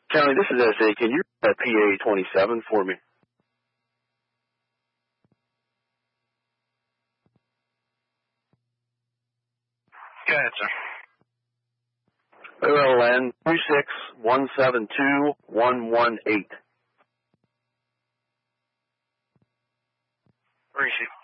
County, this is SA. Can you read PA 27 for me? Go ahead, sir. OLN 26172-118. Receive.